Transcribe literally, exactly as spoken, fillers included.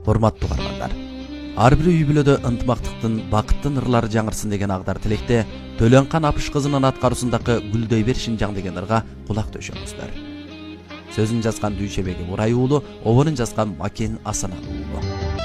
Урматтуу угармандар. Ар бир үй бүлөдө ынтымактыктын, бакыттын ырлары жаңырсын деген агдар тилекте Төлөнкан Апыш кызынын аткаруусундагы Гүлдөй бер Шинжаң деген ырга кулак төшөңүздөр. Сөзүн жазган Дүйшебеги Бурай уулу, обонун жазган Макен Асаналы уулу.